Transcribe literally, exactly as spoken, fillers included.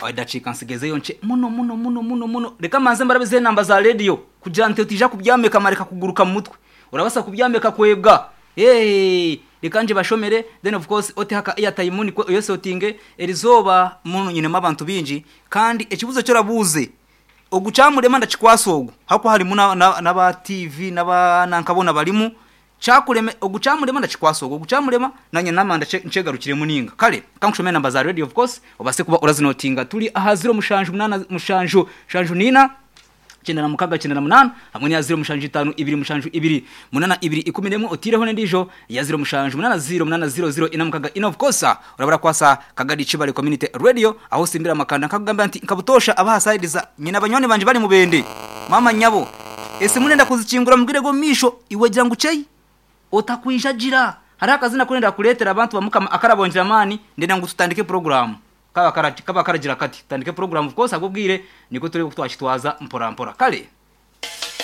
dacika nsigeze yonche muno muno muno muno muno reka manze mbarabize namba za radio kujante utija kubyameka mareka kuguruka mu mutwe urabasa kubyameka kwebwa eh reka nje bashomere then of course ote haka airtime ni yose otinge erizoba muno nyine mabantu binji kandi ekibuzo cyo rabuze ogucamurema ndachikwasogo hako hari muna naba T V naba nankabona balimu chakureme ogucamurema ndachikwasogo ogucamurema nanye namanda ncegarukire muninga kale kankushomera namba za radio of course obase kuba urazinotinga turi aha zero mushanju munana mushanju shanju nina cyenda na mukaga cyenda na munana hamwe ya zero mushanju itanu ibiri mushanju ibiri munana ibiri ikumiremo otireho nendijo ya zero mushanju munana zero munana zero zero ina mukaga ina of course urabara kwasa kagadi chibale community radio aho simbira makanda kagamba nti nkabutosha abahasaidiza nyina banyone banje bari mubende mama nyabo ese munenda kuzikingura mugire go misho iwegira ngucei otakwijajira hari akazina kurenda kuletera abantu bamuka akarabonjira mani ndenda ngututandike program kaba karati kaba karagira kati tandike program of course agubwire niko turi twashitwaza mpora mpora kale